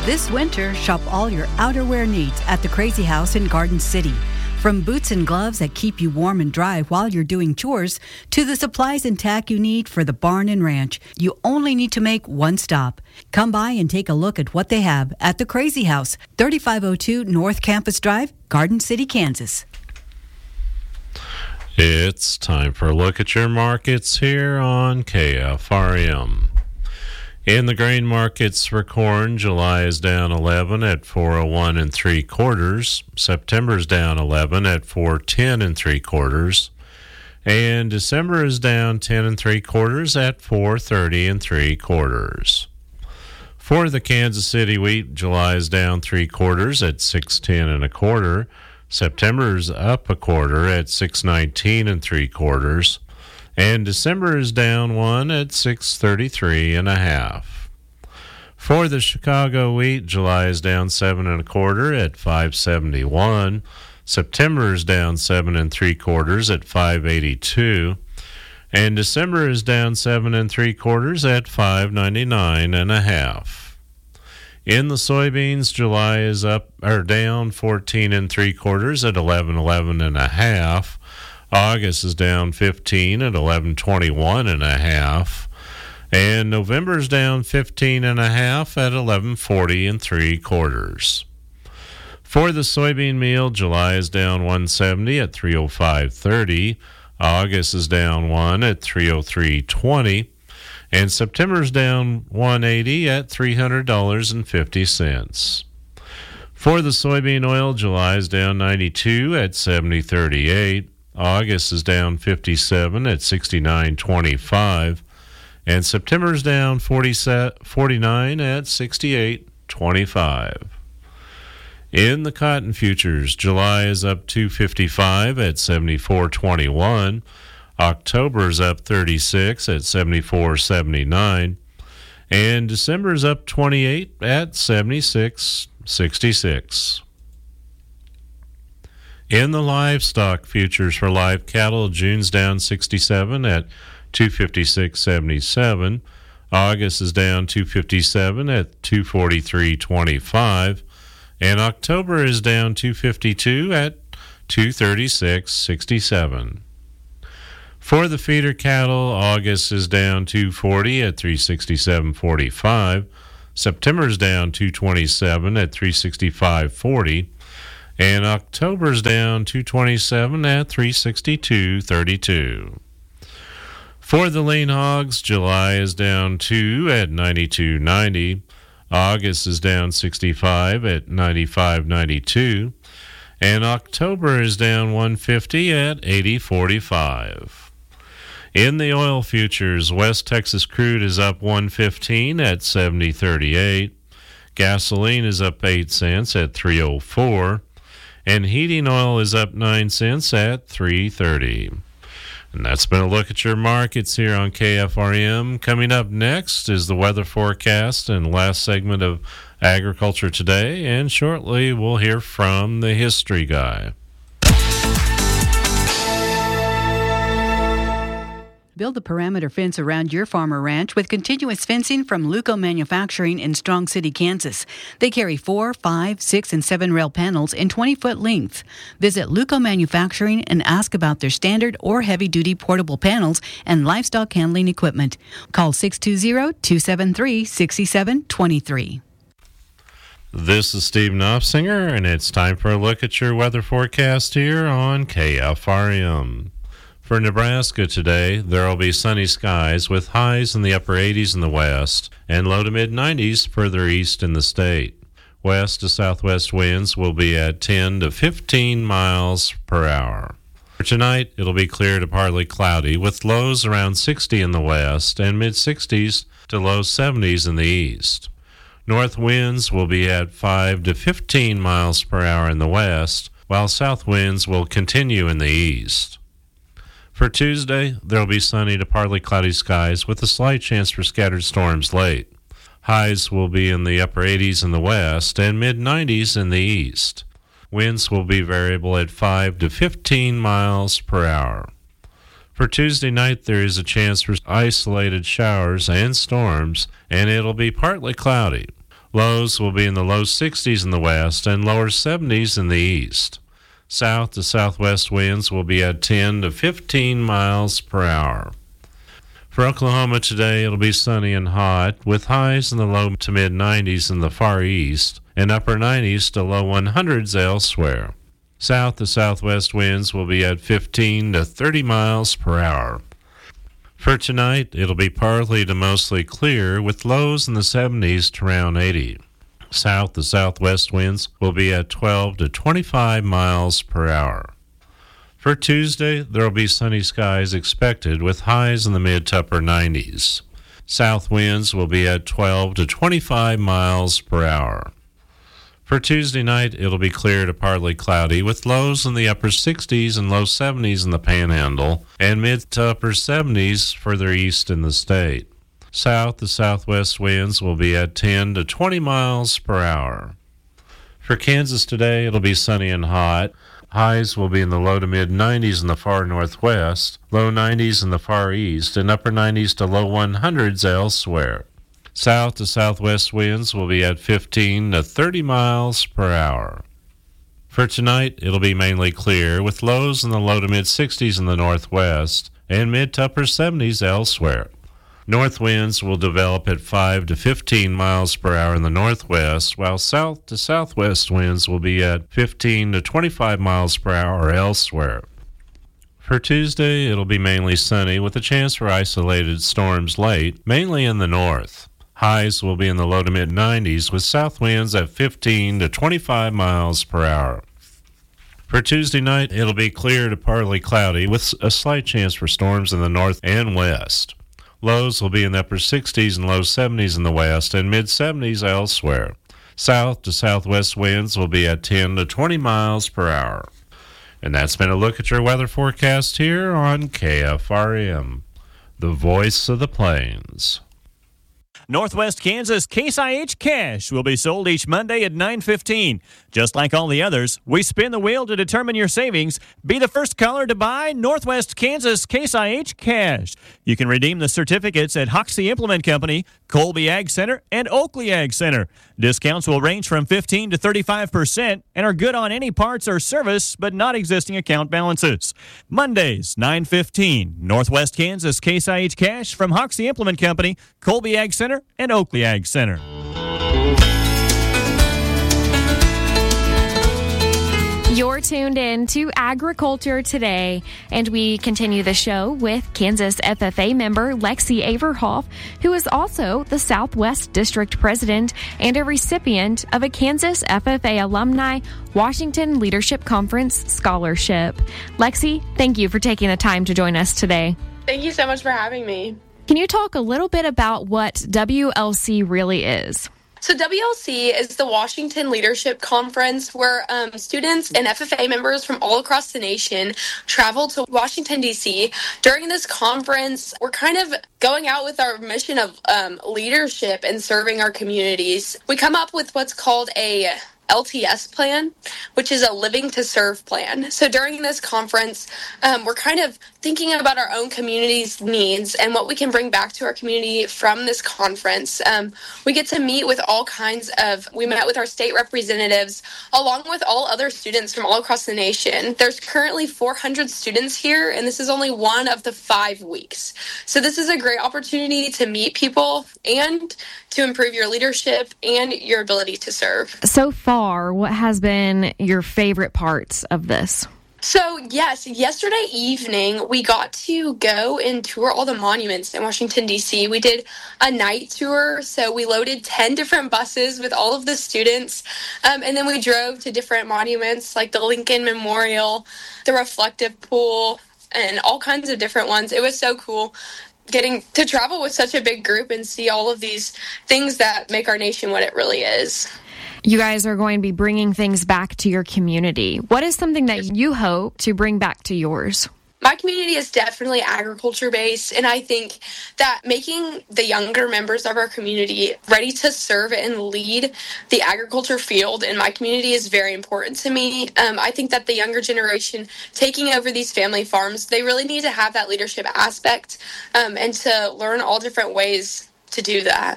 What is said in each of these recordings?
This winter, shop all your outerwear needs at the Crazy House in Garden City. From boots and gloves that keep you warm and dry while you're doing chores, to the supplies and tack you need for the barn and ranch, you only need to make one stop. Come by and take a look at what they have at the Crazy House, 3502 North Campus Drive, Garden City, Kansas. It's time for a look at your markets here on KFRM. In the grain markets for corn, July is down 11 at 401 3/4. September's down 11 at 410 3/4. And December is down 10 3/4 at 430 3/4. For the Kansas City wheat, July is down 3/4 at 610 1/4. September's up 1/4 at 619 3/4. And December is down 1 at 633 1/2. For the Chicago wheat, July is down 7 1/4 at 571. September is down 7 3/4 at 582. And December is down 7 3/4 at 599 1/2. In the soybeans, July is down 14 3/4 at 1111 1/2. August is down 15 at 1121 1/2. And November's down 15 1/2 at 1140 3/4. For the soybean meal, July is down 170 at 305.30. August is down 1 at 303.20. And September's down 180 at $300.50. For the soybean oil, July is down 92 at 70.38. August is down 57 at 69.25, and September's down 49 at 68.25. In the cotton futures, July is up 255 at 74.21. October's up 36 at 74.79, and December's up 28 at 76.66. In the livestock futures for live cattle, June's down 67 at 256.77. August is down 257 at 243.25. And October is down 252 at 236.67. For the feeder cattle, August is down 240 at 367.45. September's down 227 at 365.40. And October's down 227 at 362.32. For the lean hogs, July is down 2 at 92.90. August is down 65 at 95.92. And October is down 150 at 80.45. In the oil futures, West Texas crude is up 115 at 70.38. Gasoline is up 8 cents at 3.04. And heating oil is up 9 cents at $3.30. And that's been a look at your markets here on KFRM. Coming up next is the weather forecast and last segment of Agriculture Today. And shortly we'll hear from the history guy. Build a perimeter fence around your farm or ranch with continuous fencing from Luco Manufacturing in Strong City, Kansas. They carry 4, 5, 6, and 7 rail panels in 20-foot length. Visit Luco Manufacturing and ask about their standard or heavy-duty portable panels and livestock handling equipment. Call 620-273-6723. This is Steve Knopfsinger, and it's time for a look at your weather forecast here on KFRM. For Nebraska today, there will be sunny skies with highs in the upper 80s in the west and low to mid-90s further east in the state. West to southwest winds will be at 10 to 15 miles per hour. For tonight, it'll be clear to partly cloudy with lows around 60 in the west and mid-60s to low 70s in the east. North winds will be at 5 to 15 miles per hour in the west, while south winds will continue in the east. For Tuesday, there will be sunny to partly cloudy skies with a slight chance for scattered storms late. Highs will be in the upper 80s in the west and mid-90s in the east. Winds will be variable at 5 to 15 miles per hour. For Tuesday night, there is a chance for isolated showers and storms, and it'll be partly cloudy. Lows will be in the low 60s in the west and lower 70s in the east. South to southwest winds will be at 10 to 15 miles per hour. For Oklahoma today, it'll be sunny and hot, with highs in the low to mid 90s in the far east and upper 90s to low 100s elsewhere. South to southwest winds will be at 15 to 30 miles per hour. For tonight, it'll be partly to mostly clear, with lows in the 70s to around 80. South to southwest winds will be at 12 to 25 miles per hour. For Tuesday, there will be sunny skies expected with highs in the mid to upper 90s. South winds will be at 12 to 25 miles per hour. For Tuesday night, it'll be clear to partly cloudy with lows in the upper 60s and low 70s in the Panhandle and mid to upper 70s further east in the state. South to southwest winds will be at 10 to 20 miles per hour. For Kansas today, it'll be sunny and hot. Highs will be in the low to mid 90s in the far northwest, low 90s in the far east, and upper 90s to low 100s elsewhere. South to southwest winds will be at 15 to 30 miles per hour. For tonight, it'll be mainly clear, with lows in the low to mid 60s in the northwest and mid to upper 70s elsewhere. North winds will develop at 5 to 15 miles per hour in the northwest, while south to southwest winds will be at 15 to 25 miles per hour elsewhere. For Tuesday, it'll be mainly sunny with a chance for isolated storms late, mainly in the north. Highs will be in the low to mid 90s with south winds at 15 to 25 miles per hour. For Tuesday night, it'll be clear to partly cloudy with a slight chance for storms in the north and west. Lows will be in the upper 60s and low 70s in the west and mid 70s elsewhere. South to southwest winds will be at 10 to 20 miles per hour. And that's been a look at your weather forecast here on KFRM, the voice of the plains. Northwest Kansas Case IH Cash will be sold each Monday at 9:15. Just like all the others, we spin the wheel to determine your savings. Be the first caller to buy Northwest Kansas Case IH Cash. You can redeem the certificates at Hoxie Implement Company, Colby Ag Center, and Oakley Ag Center. Discounts will range from 15 to 35% and are good on any parts or service, but not existing account balances. Mondays, 9:15. Northwest Kansas Case IH Cash from Hoxie Implement Company, Colby Ag Center, and Oakley Ag Center. You're tuned in to Agriculture Today, and we continue the show with Kansas FFA member Lexi Averhoff, who is also the Southwest District President and a recipient of a Kansas FFA Alumni Washington Leadership Conference Scholarship. Lexi, thank you for taking the time to join us today. Thank you so much for having me. Can you talk a little bit about what WLC really is? So WLC is the Washington Leadership Conference where students and FFA members from all across the nation travel to Washington, D.C. During this conference, we're kind of going out with our mission of leadership and serving our communities. We come up with what's called a LTS plan, which is a Living to Serve plan. So during this conference, we're kind of thinking about our own community's needs and what we can bring back to our community from this conference. We get to meet with we met with our state representatives along with all other students from all across the nation. There's currently 400 students here, and this is only one of the 5 weeks. So this is a great opportunity to meet people and to improve your leadership and your ability to serve. So far, what has been your favorite parts of this? So, yes, yesterday evening, we got to go and tour all the monuments in Washington, D.C. We did a night tour, so we loaded 10 different buses with all of the students, and then we drove to different monuments like the Lincoln Memorial, the Reflective Pool, and all kinds of different ones. It was so cool getting to travel with such a big group and see all of these things that make our nation what it really is. You guys are going to be bringing things back to your community. What is something that you hope to bring back to yours? My community is definitely agriculture-based, and I think that making the younger members of our community ready to serve and lead the agriculture field in my community is very important to me. I think that the younger generation taking over these family farms, they really need to have that leadership aspect and to learn all different ways to do that.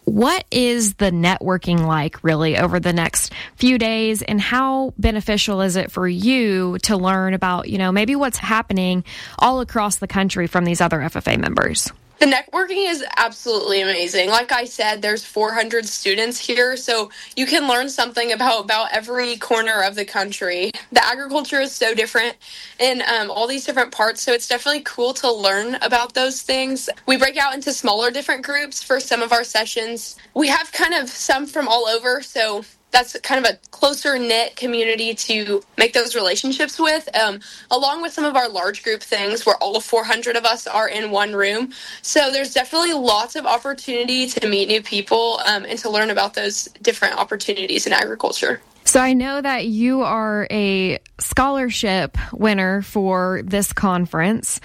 What is the networking like really over the next few days, and how beneficial is it for you to learn about, maybe what's happening all across the country from these other FFA members? The networking is absolutely amazing. Like I said, there's 400 students here, so you can learn something about every corner of the country. The agriculture is so different in all these different parts, so it's definitely cool to learn about those things. We break out into smaller different groups for some of our sessions. We have kind of some from all over, so that's kind of a closer knit community to make those relationships with, along with some of our large group things where all 400 of us are in one room. So there's definitely lots of opportunity to meet new people and to learn about those different opportunities in agriculture. So I know that you are a scholarship winner for this conference.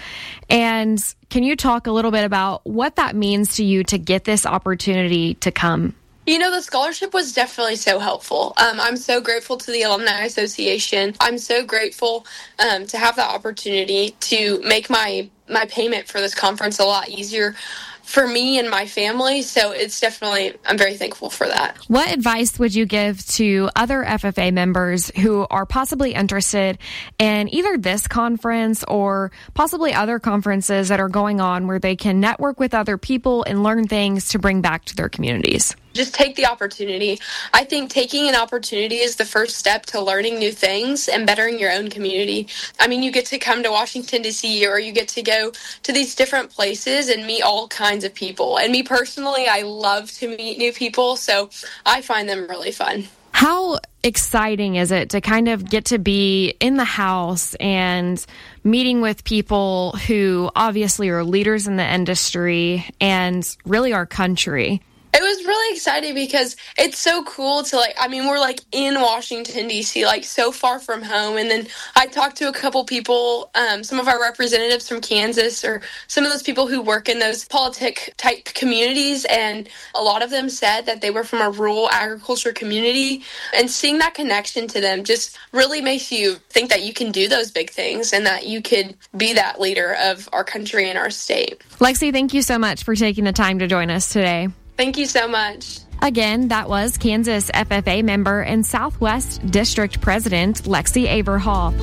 And can you talk a little bit about what that means to you to get this opportunity to come? The scholarship was definitely so helpful. I'm so grateful to the Alumni Association. I'm so grateful to have the opportunity to make my payment for this conference a lot easier for me and my family. So I'm very thankful for that. What advice would you give to other FFA members who are possibly interested in either this conference or possibly other conferences that are going on where they can network with other people and learn things to bring back to their communities? Just take the opportunity. I think taking an opportunity is the first step to learning new things and bettering your own community. I mean, you get to come to Washington, D.C., or you get to go to these different places and meet all kinds of people. And me personally, I love to meet new people, so I find them really fun. How exciting is it to kind of get to be in the house and meeting with people who obviously are leaders in the industry and really our country? It was really exciting because it's so cool to we're in Washington, D.C., so far from home. And then I talked to a couple people, some of our representatives from Kansas or some of those people who work in those politic type communities. And a lot of them said that they were from a rural agriculture community. And seeing that connection to them just really makes you think that you can do those big things and that you could be that leader of our country and our state. Lexi, thank you so much for taking the time to join us today. Thank you so much. Again, that was Kansas FFA member and Southwest District President Lexi Averhoff.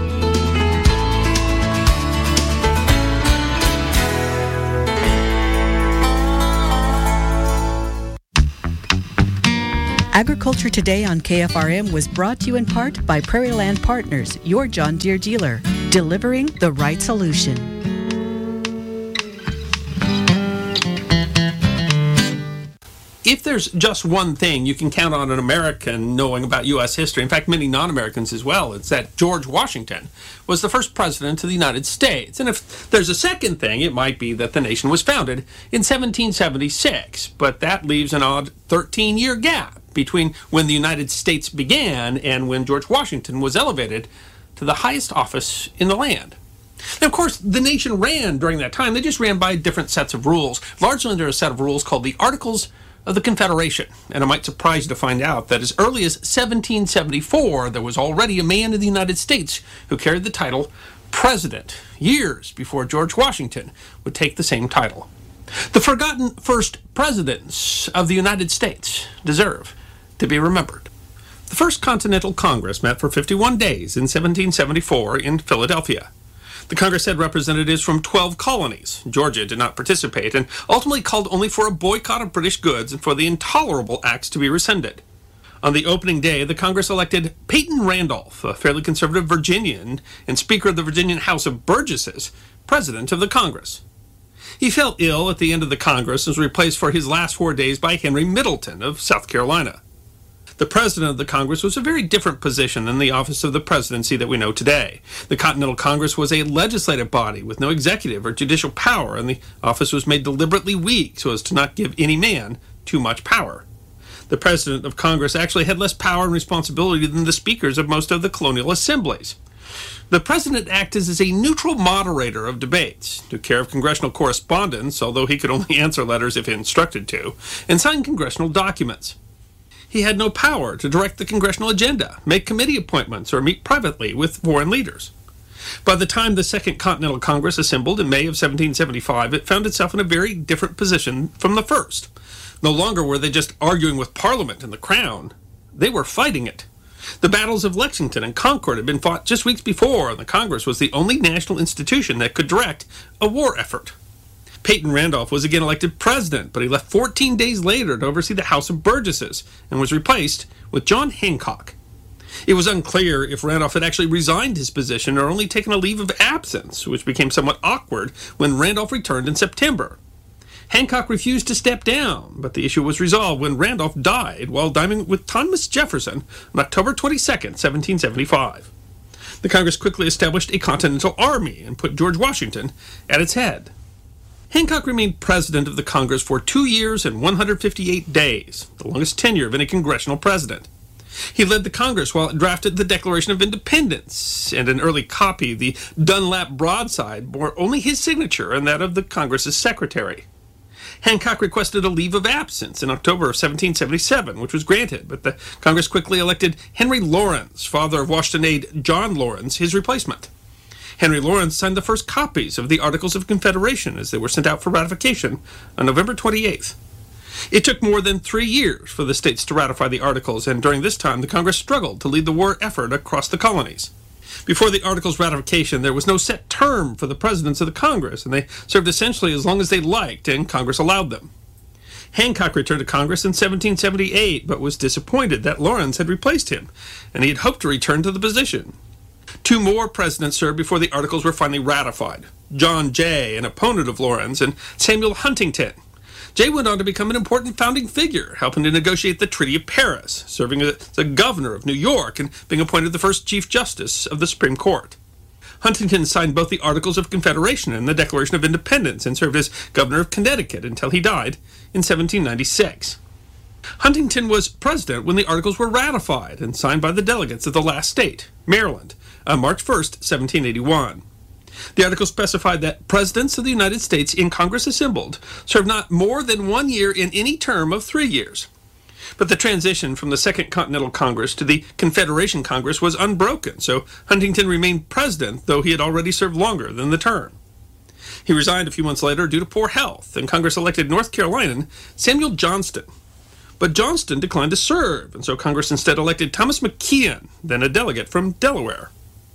Agriculture Today on KFRM was brought to you in part by Prairie Land Partners, your John Deere dealer, delivering the right solution. If there's just one thing you can count on an American knowing about U.S. history, in fact, many non-Americans as well, it's that George Washington was the first president of the United States. And if there's a second thing, it might be that the nation was founded in 1776. But that leaves an odd 13-year gap between when the United States began and when George Washington was elevated to the highest office in the land. Now, of course, the nation ran during that time. They just ran by different sets of rules, largely under a set of rules called the Articles of the Confederation. And it might surprise you to find out that as early as 1774, there was already a man in the United States who carried the title President, years before George Washington would take the same title. The forgotten first presidents of the United States deserve to be remembered. The First Continental Congress met for 51 days in 1774 in Philadelphia. The Congress had representatives from 12 colonies. Georgia did not participate and ultimately called only for a boycott of British goods and for the intolerable acts to be rescinded. On the opening day, the Congress elected Peyton Randolph, a fairly conservative Virginian and Speaker of the Virginian House of Burgesses, President of the Congress. He fell ill at the end of the Congress and was replaced for his last 4 days by Henry Middleton of South Carolina. The President of the Congress was a very different position than the office of the presidency that we know today. The Continental Congress was a legislative body with no executive or judicial power, and the office was made deliberately weak so as to not give any man too much power. The President of Congress actually had less power and responsibility than the speakers of most of the colonial assemblies. The President acted as a neutral moderator of debates, took care of congressional correspondence, although he could only answer letters if instructed to, and sign congressional documents. He had no power to direct the congressional agenda, make committee appointments, or meet privately with foreign leaders. By the time the Second Continental Congress assembled in May of 1775, it found itself in a very different position from the first. No longer were they just arguing with Parliament and the Crown. They were fighting it. The battles of Lexington and Concord had been fought just weeks before, and the Congress was the only national institution that could direct a war effort. Peyton Randolph was again elected president, but he left 14 days later to oversee the House of Burgesses and was replaced with John Hancock. It was unclear if Randolph had actually resigned his position or only taken a leave of absence, which became somewhat awkward when Randolph returned in September. Hancock refused to step down, but the issue was resolved when Randolph died while dining with Thomas Jefferson on October 22, 1775. The Congress quickly established a Continental Army and put George Washington at its head. Hancock remained president of the Congress for 2 years and 158 days, the longest tenure of any congressional president. He led the Congress while it drafted the Declaration of Independence, and an early copy, the Dunlap Broadside, bore only his signature and that of the Congress's secretary. Hancock requested a leave of absence in October of 1777, which was granted, but the Congress quickly elected Henry Laurens, father of Washington aide John Laurens, his replacement. Henry Laurens signed the first copies of the Articles of Confederation as they were sent out for ratification on November 28th. It took more than 3 years for the states to ratify the Articles, and during this time the Congress struggled to lead the war effort across the colonies. Before the Articles' ratification, there was no set term for the presidents of the Congress, and they served essentially as long as they liked, and Congress allowed them. Hancock returned to Congress in 1778, but was disappointed that Laurens had replaced him, and he had hoped to return to the position. 2 more presidents served before the Articles were finally ratified: John Jay, an opponent of Laurens, and Samuel Huntington. Jay went on to become an important founding figure, helping to negotiate the Treaty of Paris, serving as the governor of New York and being appointed the first Chief Justice of the Supreme Court. Huntington signed both the Articles of Confederation and the Declaration of Independence and served as governor of Connecticut until he died in 1796. Huntington was president when the Articles were ratified and signed by the delegates of the last state, Maryland, on March 1st, 1781. The article specified that presidents of the United States in Congress assembled serve not more than 1 year in any term of 3 years. But the transition from the Second Continental Congress to the Confederation Congress was unbroken, so Huntington remained president, though he had already served longer than the term. He resigned a few months later due to poor health, and Congress elected North Carolinian Samuel Johnston. But Johnston declined to serve, and so Congress instead elected Thomas McKeon, then a delegate from Delaware.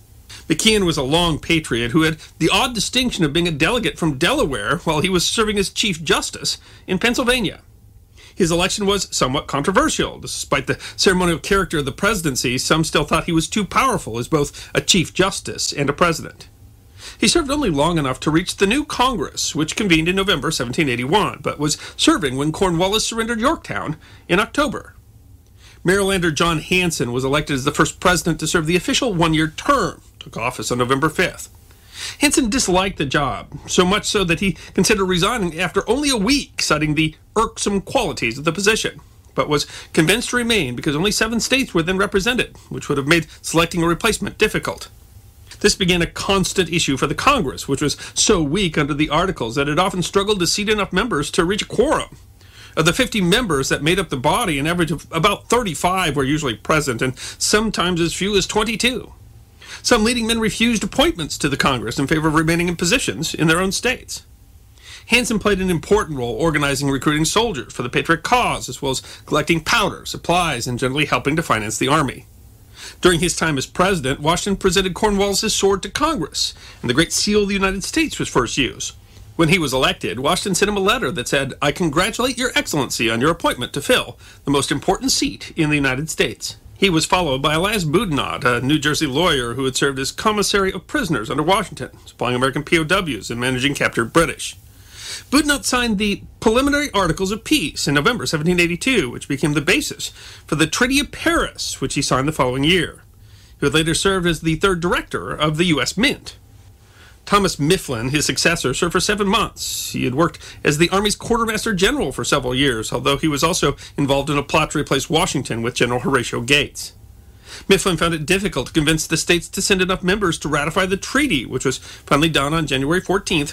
McKeon was a long patriot who had the odd distinction of being a delegate from Delaware while he was serving as Chief Justice in Pennsylvania. His election was somewhat controversial. Despite the ceremonial character of the presidency, some still thought he was too powerful as both a Chief Justice and a president. He served only long enough to reach the new Congress, which convened in November 1781, but was serving when Cornwallis surrendered Yorktown in October. Marylander John Hanson was elected as the first president to serve the official 1-year term, took office on November 5th. Hanson disliked the job, so much so that he considered resigning after only a week, citing the irksome qualities of the position, but was convinced to remain because only 7 states were then represented, which would have made selecting a replacement difficult. This began a constant issue for the Congress, which was so weak under the Articles that it often struggled to seat enough members to reach a quorum. Of the 50 members that made up the body, an average of about 35 were usually present, and sometimes as few as 22. Some leading men refused appointments to the Congress in favor of remaining in positions in their own states. Hanson played an important role organizing and recruiting soldiers for the Patriot cause, as well as collecting powder, supplies, and generally helping to finance the army. During his time as president, Washington presented Cornwallis' sword to Congress, and the Great Seal of the United States was first used. When he was elected, Washington sent him a letter that said, "I congratulate your excellency on your appointment to fill the most important seat in the United States." He was followed by Elias Boudinot, a New Jersey lawyer who had served as commissary of prisoners under Washington, supplying American POWs and managing captured British. Boudinot signed the Preliminary Articles of Peace in November 1782, which became the basis for the Treaty of Paris, which he signed the following year. He would later serve as the 3rd director of the U.S. Mint. Thomas Mifflin, his successor, served for 7 months. He had worked as the Army's quartermaster general for several years, although he was also involved in a plot to replace Washington with General Horatio Gates. Mifflin found it difficult to convince the states to send enough members to ratify the treaty, which was finally done on January 14,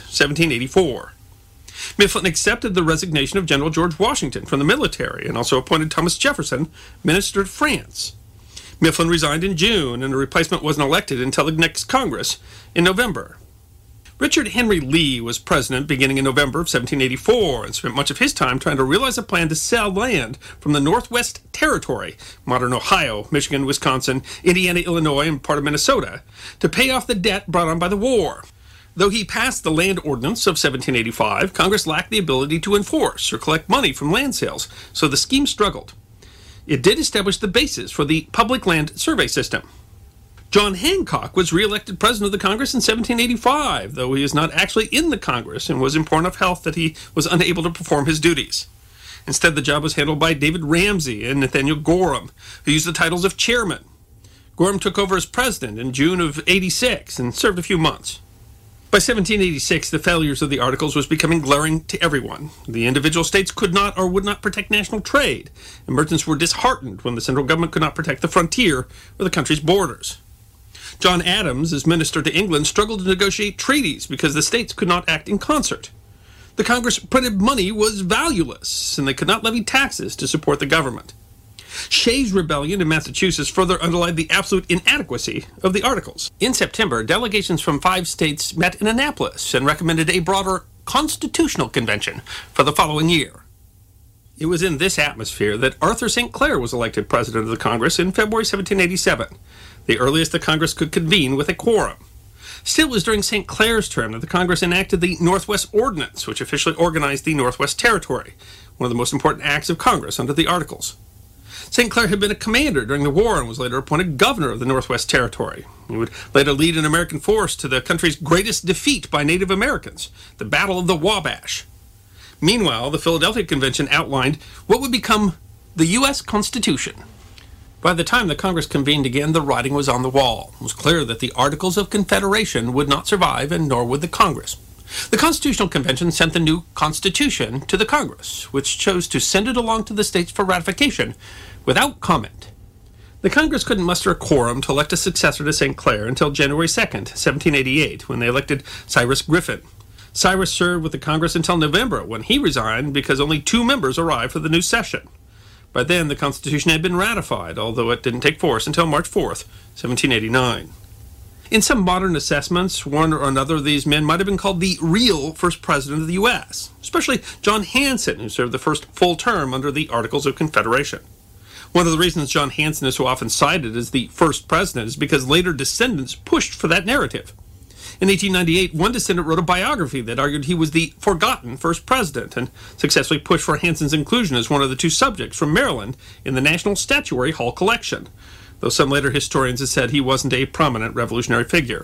1784. Mifflin accepted the resignation of General George Washington from the military and also appointed Thomas Jefferson Minister to France. Mifflin resigned in June, and a replacement wasn't elected until the next Congress in November. Richard Henry Lee was president beginning in November of 1784 and spent much of his time trying to realize a plan to sell land from the Northwest Territory, modern Ohio, Michigan, Wisconsin, Indiana, Illinois, and part of Minnesota, to pay off the debt brought on by the war. Though he passed the Land Ordinance of 1785, Congress lacked the ability to enforce or collect money from land sales, so the scheme struggled. It did establish the basis for the Public Land Survey System. John Hancock was re-elected president of the Congress in 1785, though he is not actually in the Congress and was in poor enough health that he was unable to perform his duties. Instead, the job was handled by David Ramsey and Nathaniel Gorham, who used the titles of chairman. Gorham took over as president in June of 86 and served a few months. By 1786, the failures of the Articles was becoming glaring to everyone. The individual states could not or would not protect national trade, and merchants were disheartened when the central government could not protect the frontier or the country's borders. John Adams, as minister to England, struggled to negotiate treaties because the states could not act in concert. The Congress printed money was valueless, and they could not levy taxes to support the government. Shays' Rebellion in Massachusetts further underlined the absolute inadequacy of the Articles. In September, delegations from 5 states met in Annapolis and recommended a broader constitutional convention for the following year. It was in this atmosphere that Arthur St. Clair was elected president of the Congress in February 1787, the earliest the Congress could convene with a quorum. Still, it was during St. Clair's term that the Congress enacted the Northwest Ordinance, which officially organized the Northwest Territory, one of the most important acts of Congress under the Articles. St. Clair had been a commander during the war and was later appointed governor of the Northwest Territory. He would later lead an American force to the country's greatest defeat by Native Americans, the Battle of the Wabash. Meanwhile, the Philadelphia Convention outlined what would become the U.S. Constitution. By the time the Congress convened again, the writing was on the wall. It was clear that the Articles of Confederation would not survive, and nor would the Congress. The Constitutional Convention sent the new Constitution to the Congress, which chose to send it along to the states for ratification without comment. The Congress couldn't muster a quorum to elect a successor to St. Clair until January 2nd, 1788, when they elected Cyrus Griffin. Cyrus served with the Congress until November, when he resigned because only 2 members arrived for the new session. By then, the Constitution had been ratified, although it didn't take force until March 4th, 1789. In some modern assessments, one or another of these men might have been called the real first president of the U.S., especially John Hanson, who served the first full term under the Articles of Confederation. One of the reasons John Hanson is so often cited as the first president is because later descendants pushed for that narrative. In 1898, one descendant wrote a biography that argued he was the forgotten first president and successfully pushed for Hanson's inclusion as one of the 2 subjects from Maryland in the National Statuary Hall collection, though some later historians have said he wasn't a prominent revolutionary figure.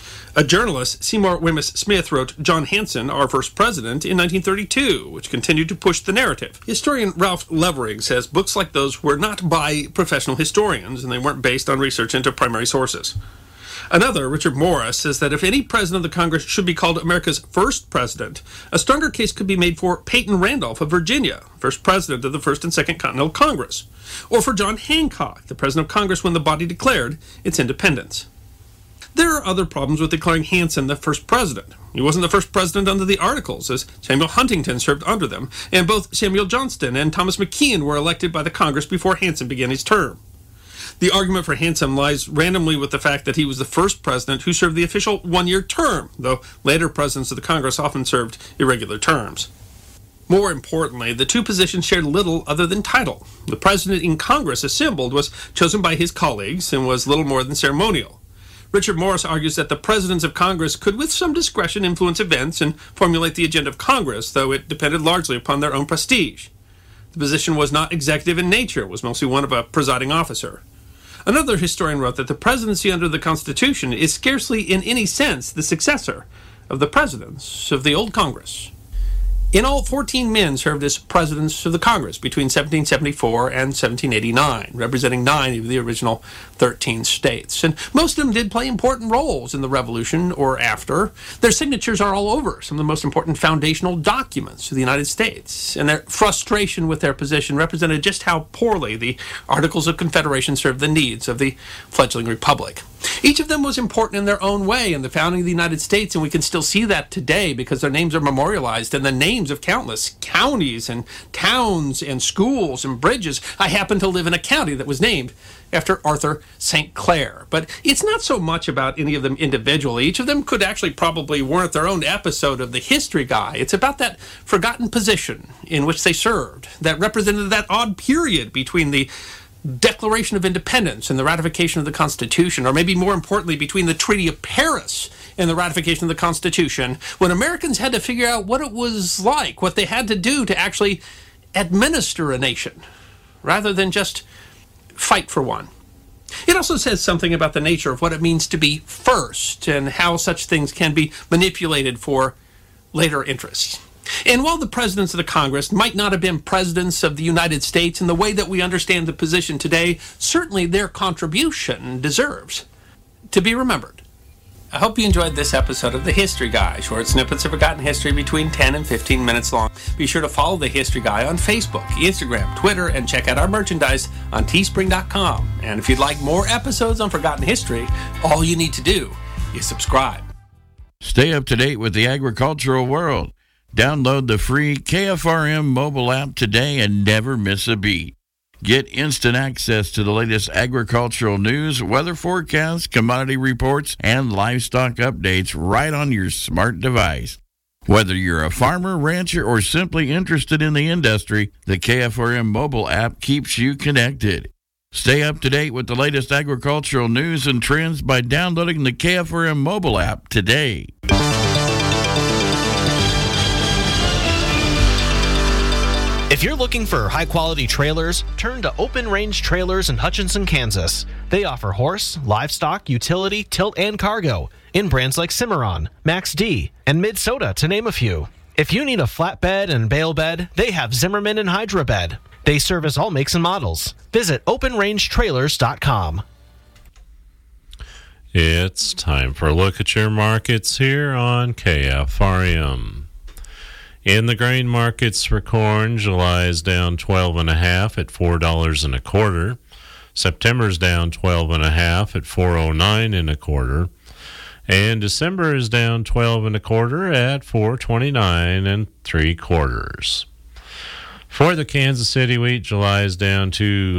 A journalist, Seymour Wemyss Smith, wrote John Hanson, Our First President, in 1932, which continued to push the narrative. Historian Ralph Levering says books like those were not by professional historians, and they weren't based on research into primary sources. Another, Richard Morris, says that if any president of the Congress should be called America's first president, a stronger case could be made for Peyton Randolph of Virginia, first president of the First and Second Continental Congress, or for John Hancock, the president of Congress when the body declared its independence. There are other problems with declaring Hanson the first president. He wasn't the first president under the Articles, as Samuel Huntington served under them, and both Samuel Johnston and Thomas McKeon were elected by the Congress before Hanson began his term. The argument for Hanson lies randomly with the fact that he was the first president who served the official 1-year term, though later presidents of the Congress often served irregular terms. More importantly, the 2 positions shared little other than title. The president in Congress assembled was chosen by his colleagues and was little more than ceremonial. Richard Morris argues that the presidents of Congress could with some discretion influence events and formulate the agenda of Congress, though it depended largely upon their own prestige. The position was not executive in nature, it was mostly one of a presiding officer. Another historian wrote that the presidency under the Constitution is scarcely in any sense the successor of the presidents of the old Congress. In all, 14 men served as presidents of the Congress between 1774 and 1789, representing 9 of the original 13 states. And most of them did play important roles in the Revolution or after. Their signatures are all over some of the most important foundational documents of the United States, and their frustration with their position represented just how poorly the Articles of Confederation served the needs of the fledgling republic. Each of them was important in their own way in the founding of the United States, and we can still see that today because their names are memorialized and the names names of countless counties and towns and schools and bridges. I happen to live in a county that was named after Arthur St. Clair. But it's not so much about any of them individually. Each of them could actually probably warrant their own episode of the History Guy. It's about that forgotten position in which they served, that represented that odd period between the Declaration of Independence and the ratification of the Constitution, or maybe more importantly, between the Treaty of Paris and the ratification of the Constitution, when Americans had to figure out what it was like, what they had to do to actually administer a nation, rather than just fight for one. It also says something about the nature of what it means to be first and how such things can be manipulated for later interests. And while the presidents of the Congress might not have been presidents of the United States in the way that we understand the position today, certainly their contribution deserves to be remembered. I hope you enjoyed this episode of The History Guy, short snippets of forgotten history between 10 and 15 minutes long. Be sure to follow The History Guy on Facebook, Instagram, Twitter, and check out our merchandise on teespring.com. And if you'd like more episodes on forgotten history, all you need to do is subscribe. Stay up to date with the agricultural world. Download the free KFRM mobile app today and never miss a beat. Get instant access to the latest agricultural news, weather forecasts, commodity reports, and livestock updates right on your smart device. Whether you're a farmer, rancher, or simply interested in the industry, the KFRM mobile app keeps you connected. Stay up to date with the latest agricultural news and trends by downloading the KFRM mobile app today. If you're looking for high-quality trailers, turn to Open Range Trailers in Hutchinson, Kansas. They offer horse, livestock, utility, tilt, and cargo in brands like Cimarron, Max D, and Minnesota, to name a few. If you need a flatbed and bale bed, they have Zimmerman and Hydra Bed. They service all makes and models. Visit OpenRangeTrailers.com. It's time for a look at your markets here on KFRM. In the grain markets for corn, July is down 12.5 at $4.25. September's down 12.5 at $4.09 1/4, and December is down 12.25 at $4.29 3/4. For the Kansas City wheat, July is down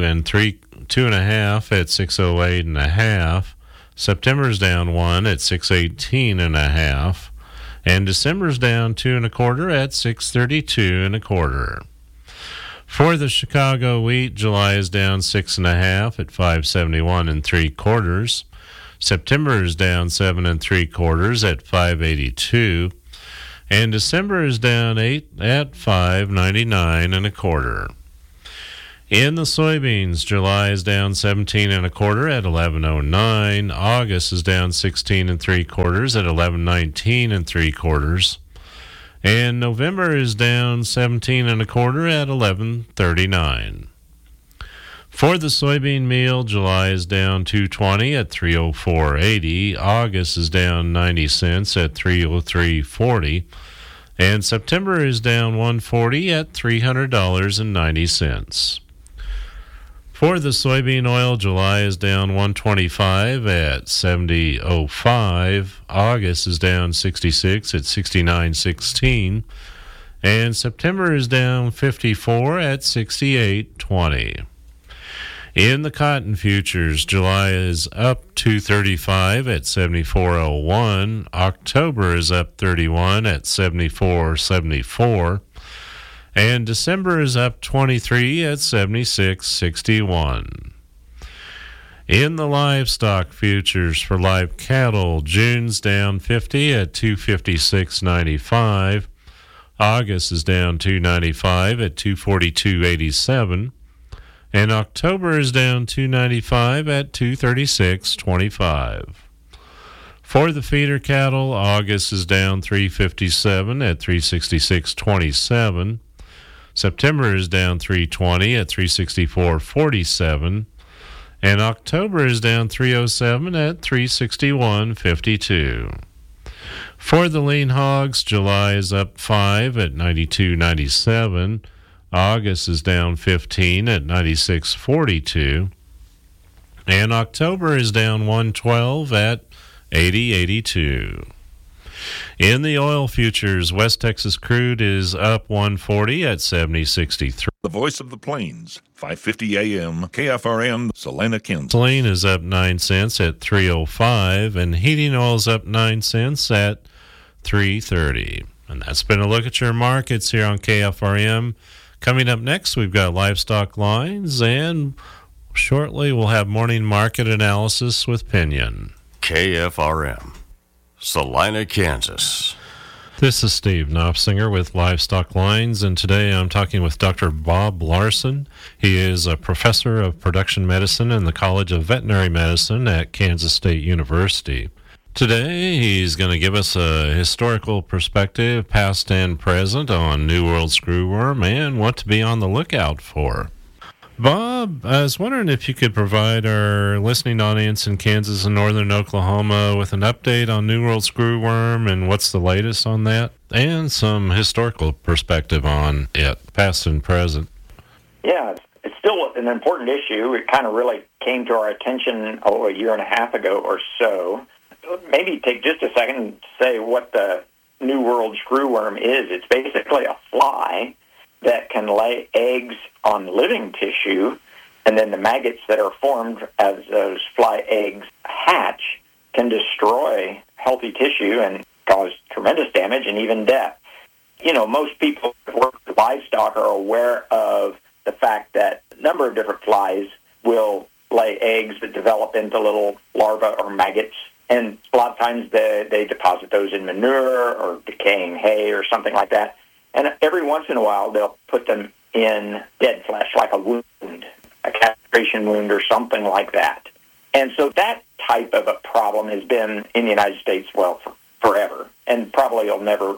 2.5 at $6.08 1/2. September's down 1 at $6.18 1/2. And December's down 2.25 at $6.32 1/4. For the Chicago wheat, July is down 6.5 at $5.71 3/4. September is down 7 3/4 at $5.82, and December is down 8 at $5.99 1/4. In the soybeans, July is down 17 1/4 at $11.09. August is down 16 3/4 at $11.19 3/4. And November is down 17 1/4 at $11.39. For the soybean meal, July is down $2.20 at $3.0480. August is down 90 cents at $3.0340. And September is down $1.40 at $300.90. For the soybean oil, July is down $1.25 at $70.05. August is down 66 at $69.16. And September is down 54 at $68.20. In the cotton futures, July is up $2.35 at $74.01. October is up 31 at $74.74. And December is up 23 at $76.61. In the livestock futures for live cattle, June's down 50 at $256.95. August is down $2.95 at $242.87. And October is down $2.95 at $236.25. For the feeder cattle, August is down $3.57 at $366.27. September is down $3.20 at $364.47, and October is down $3.07 at $361.52. For the lean hogs, July is up 5 at $92.97. August is down 15 at $96.42, and October is down $112 at $80.82. In the oil futures, West Texas crude is up 140 at 70.63. The voice of the plains, 550 AM, KFRM, Salina, Kansas. Gasoline is up 9 cents at 3.05, and heating oil is up 9 cents at 3.30. And that's been a look at your markets here on KFRM. Coming up next, we've got livestock lines, and shortly we'll have morning market analysis with Pinion. KFRM, Salina, Kansas. This is Steve Knopfsinger with Livestock Lines, and today I'm talking with Dr. Bob Larson. He is a professor of production medicine in the College of Veterinary Medicine at Kansas State University. Today, he's going to give us a historical perspective, past and present, on New World screwworm and what to be on the lookout for. Bob, I was wondering if you could provide our listening audience in Kansas and northern Oklahoma with an update on New World screwworm and what's the latest on that, and some historical perspective on it, past and present. Yeah, it's still an important issue. It kind of really came to our attention a year and a half ago or so. Maybe take just a second to say what the New World screwworm is. It's basically a fly that can lay eggs on living tissue, and then the maggots that are formed as those fly eggs hatch can destroy healthy tissue and cause tremendous damage and even death. You know, most people who work with livestock are aware of the fact that a number of different flies will lay eggs that develop into little larvae or maggots, and a lot of times they deposit those in manure or decaying hay or something like that. And every once in a while, they'll put them in dead flesh, like a wound, a castration wound or something like that. And so that type of a problem has been in the United States, well, forever, and probably will never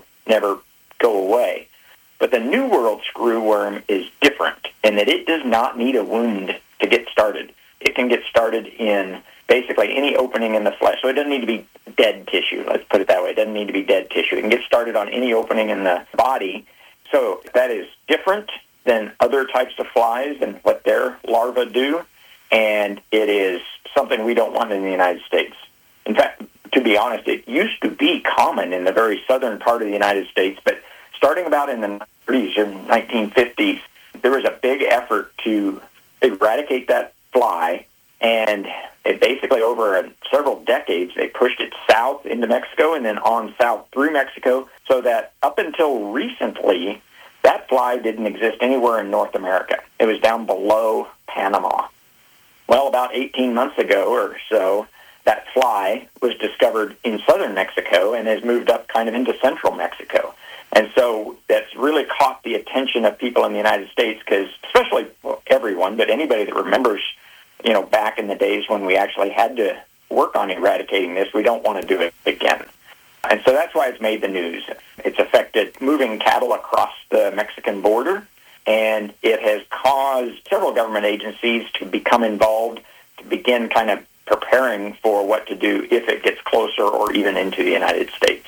go away. But the New World screwworm is different in that it does not need a wound to get started. It can get started in basically any opening in the flesh. So it doesn't need to be dead tissue, let's put it that way. It doesn't need to be dead tissue. It can get started on any opening in the body. So that is different than other types of flies and what their larvae do, and it is something we don't want in the United States. In fact, to be honest, it used to be common in the very southern part of the United States, but starting about in the 30s or 1950s, there was a big effort to eradicate that fly. And it basically, over several decades, they pushed it south into Mexico and then on south through Mexico, so that up until recently, that fly didn't exist anywhere in North America. It was down below Panama. Well, about 18 months ago or so, that fly was discovered in southern Mexico and has moved up kind of into central Mexico. And so that's really caught the attention of people in the United States, because especially everyone, but anybody that remembers, you know, back in the days when we actually had to work on eradicating this, we don't want to do it again. And so that's why it's made the news. It's affected moving cattle across the Mexican border, and it has caused several government agencies to become involved, to begin kind of preparing for what to do if it gets closer or even into the United States.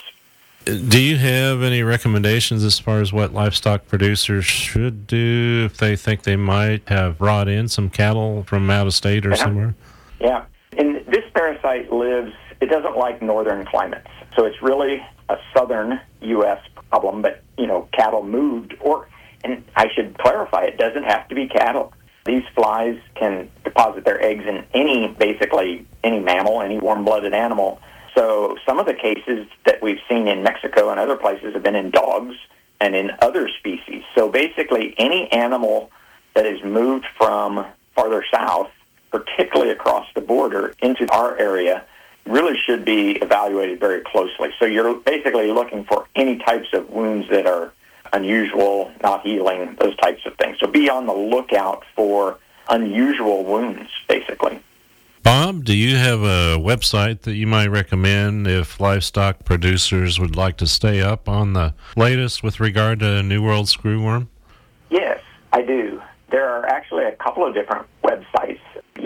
Do you have any recommendations as far as what livestock producers should do if they think they might have brought in some cattle from out of state or somewhere? Yeah. And this parasite it doesn't like northern climates. So it's really a southern U.S. problem, but, you know, cattle moved, and I should clarify, it doesn't have to be cattle. These flies can deposit their eggs in basically any mammal, any warm-blooded animal. So some of the cases that we've seen in Mexico and other places have been in dogs and in other species. So basically any animal that is moved from farther south, particularly across the border into our area, really should be evaluated very closely. So you're basically looking for any types of wounds that are unusual, not healing, those types of things. So be on the lookout for unusual wounds, basically. Bob, do you have a website that you might recommend if livestock producers would like to stay up on the latest with regard to New World screwworm? Yes, I do. There are actually a couple of different websites.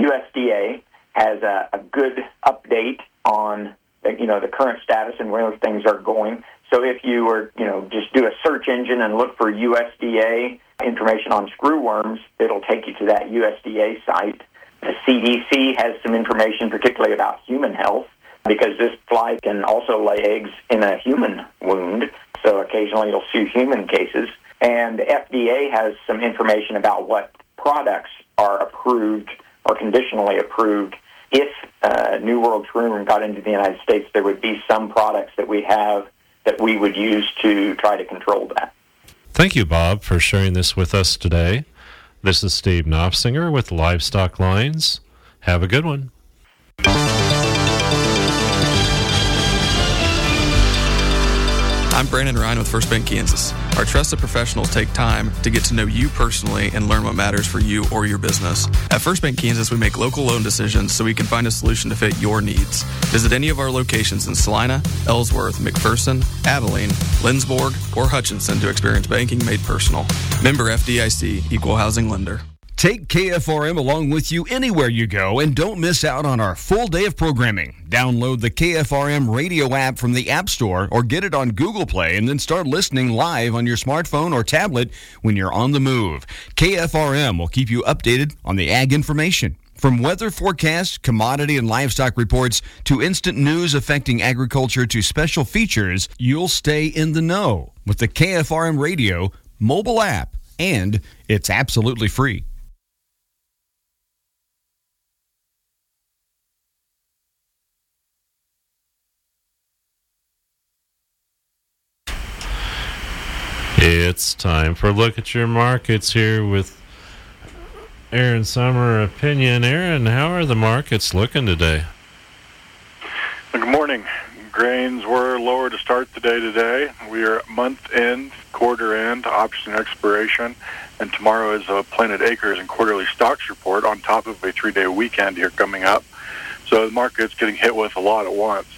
USDA has a good update on the current status and where things are going. So if you were, just do a search engine and look for USDA information on screwworms, it'll take you to that USDA site. The CDC has some information, particularly about human health. because this fly can also lay eggs in a human wound. So occasionally you'll see human cases. And the FDA has some information about what products are approved or conditionally approved. If New World Shroom got into the United States, there would be some products that we have that we would use to try to control that. Thank you, Bob, for sharing this with us today. This is Steve Knopfsinger with Livestock Lines. Have a good one. I'm Brandon Ryan with First Bank Kansas. Our trusted professionals take time to get to know you personally and learn what matters for you or your business. At First Bank Kansas, we make local loan decisions so we can find a solution to fit your needs. Visit any of our locations in Salina, Ellsworth, McPherson, Abilene, Lindsborg, or Hutchinson to experience banking made personal. Member FDIC, Equal Housing Lender. Take KFRM along with you anywhere you go and don't miss out on our full day of programming. Download the KFRM radio app from the App Store or get it on Google Play and then start listening live on your smartphone or tablet when you're on the move. KFRM will keep you updated on the ag information. From weather forecasts, commodity and livestock reports, to instant news affecting agriculture to special features, you'll stay in the know with the KFRM radio mobile app, and it's absolutely free. It's time for a look at your markets here with Aaron Summer Opinion. Aaron, how are the markets looking today? Good morning. Grains were lower to start the day today. We are month end, quarter end, option expiration, and tomorrow is a planted acres and quarterly stocks report on top of a 3-day weekend here coming up. So the market's getting hit with a lot at once.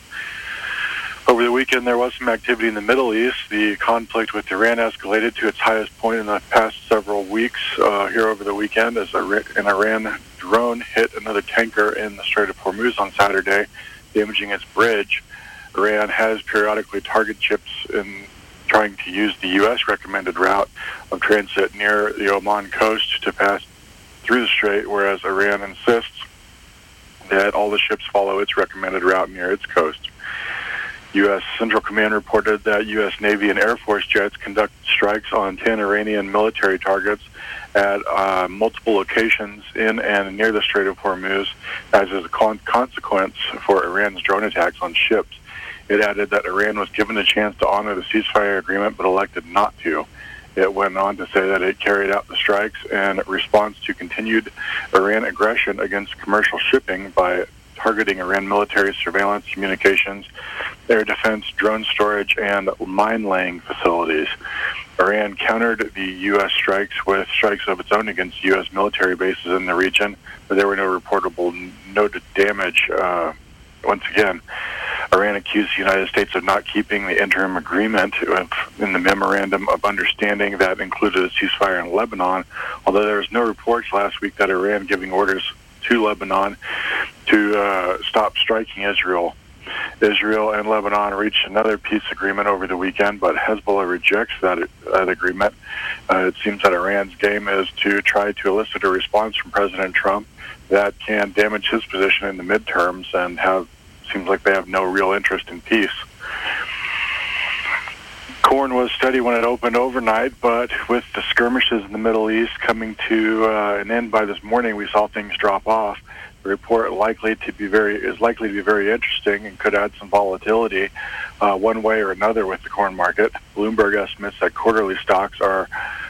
Over the weekend, there was some activity in the Middle East. The conflict with Iran escalated to its highest point in the past several weeks here over the weekend as an Iran drone hit another tanker in the Strait of Hormuz on Saturday, damaging its bridge. Iran has periodically targeted ships in trying to use the U.S. recommended route of transit near the Oman coast to pass through the strait, whereas Iran insists that all the ships follow its recommended route near its coast. U.S. Central Command reported that U.S. Navy and Air Force jets conducted strikes on 10 Iranian military targets at multiple locations in and near the Strait of Hormuz as a consequence for Iran's drone attacks on ships. It added that Iran was given a chance to honor the ceasefire agreement but elected not to. It went on to say that it carried out the strikes in response to continued Iran aggression against commercial shipping by targeting Iran military surveillance, communications, air defense, drone storage, and mine-laying facilities. Iran countered the U.S. strikes with strikes of its own against U.S. military bases in the region, but there were no reportable noted damage. Once again, Iran accused the United States of not keeping the interim agreement in the memorandum of understanding that included a ceasefire in Lebanon, although there was no reports last week that Iran giving orders to Lebanon to stop striking Israel. Israel and Lebanon reached another peace agreement over the weekend, but Hezbollah rejects that agreement. It seems that Iran's game is to try to elicit a response from President Trump that can damage his position in the midterms, and seems like they have no real interest in peace. Corn was steady when it opened overnight, but with the skirmishes in the Middle East coming to an end by this morning, we saw things drop off. The report is likely to be very interesting and could add some volatility one way or another with the corn market. Bloomberg estimates that quarterly stocks are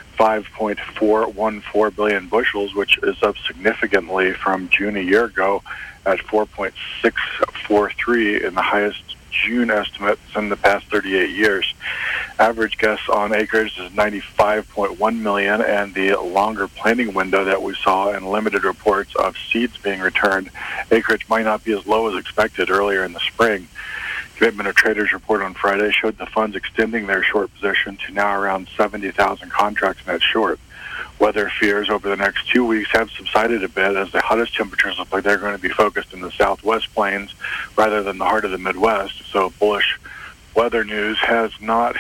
5.414 billion bushels, which is up significantly from June a year ago at 4.643 in the highest June estimates in the past 38 years. Average guess on acres is 95.1 million, and the longer planting window that we saw and limited reports of seeds being returned, acreage might not be as low as expected earlier in the spring. Commitment of Traders report on Friday showed the funds extending their short position to now around 70,000 contracts net short. Weather fears over the next 2 weeks have subsided a bit as the hottest temperatures look like they're going to be focused in the southwest plains rather than the heart of the Midwest. So bullish weather news is not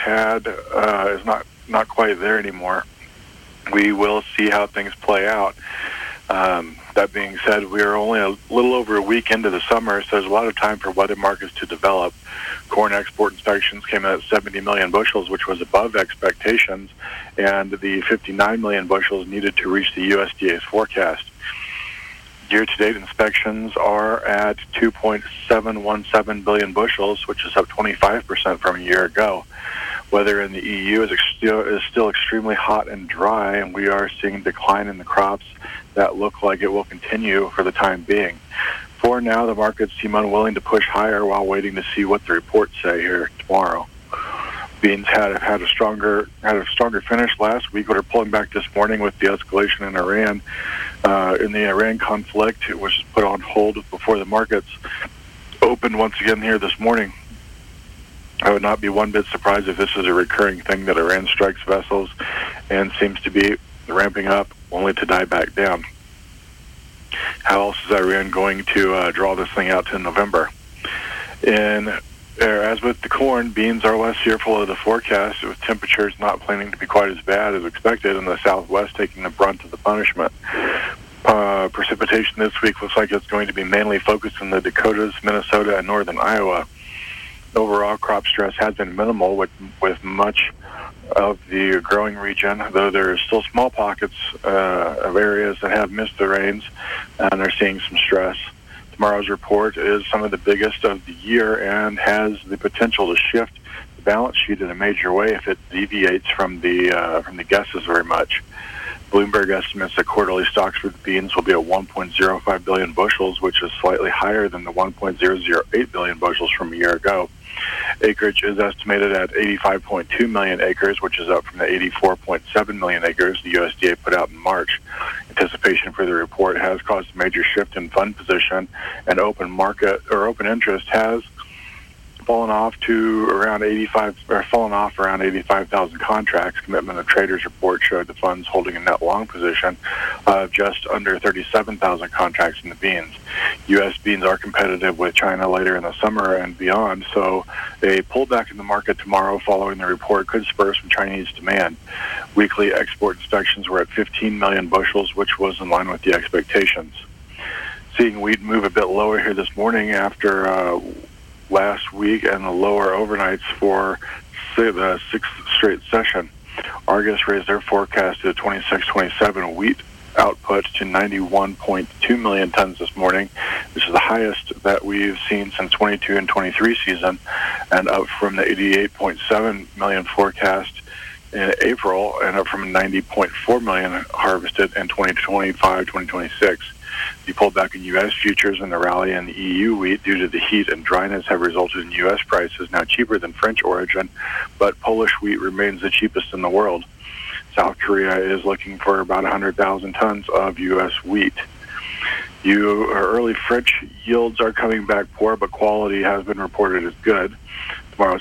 quite there anymore. We will see how things play out. That being said, we are only a little over a week into the summer, so there's a lot of time for weather markets to develop. Corn export inspections came in at 70 million bushels, which was above expectations, and the 59 million bushels needed to reach the USDA's forecast. Year-to-date inspections are at 2.717 billion bushels, which is up 25% from a year ago. Weather in the EU is still extremely hot and dry, and we are seeing a decline in the crops that look like it will continue for the time being. For now, the markets seem unwilling to push higher while waiting to see what the reports say here tomorrow. Beans had a stronger finish last week, but are pulling back this morning with the escalation in Iran. In the Iran conflict, it was put on hold before the markets opened once again here this morning. I would not be one bit surprised if this is a recurring thing, that Iran strikes vessels and seems to be ramping up only to die back down. How else is Iran going to draw this thing out to November? As with the corn, beans are less fearful of the forecast, with temperatures not planning to be quite as bad as expected, and the Southwest taking the brunt of the punishment. Precipitation this week looks like it's going to be mainly focused in the Dakotas, Minnesota, and northern Iowa. Overall, crop stress has been minimal with much of the growing region, though there are still small pockets of areas that have missed the rains and are seeing some stress. Tomorrow's report is some of the biggest of the year and has the potential to shift the balance sheet in a major way if it deviates from the guesses very much. Bloomberg estimates that quarterly stocks for the beans will be at 1.05 billion bushels, which is slightly higher than the 1.008 billion bushels from a year ago. Acreage is estimated at 85.2 million acres, which is up from the 84.7 million acres the USDA put out in March. Anticipation for the report has caused a major shift in fund position, and open interest has fallen off around 85,000 contracts. Commitment of Traders report showed the funds holding a net long position of just under 37,000 contracts in the beans. U.S. beans are competitive with China later in the summer and beyond, so a pullback in the market tomorrow following the report could spur some Chinese demand. Weekly export inspections were at 15 million bushels, which was in line with the expectations. Seeing wheat move a bit lower here this morning after last week and the lower overnights for the sixth straight session. Argus raised their forecast to 26-27 wheat output to 91.2 million tons this morning. This is the highest that we've seen since 22 and 23 season, and up from the 88.7 million forecast in April, and up from 90.4 million harvested in 2025-2026. The pullback in U.S. futures and the rally in the EU wheat due to the heat and dryness have resulted in U.S. prices now cheaper than French origin, but Polish wheat remains the cheapest in the world. South Korea is looking for about 100,000 tons of U.S. wheat. Early French yields are coming back poor, but quality has been reported as good. Tomorrow's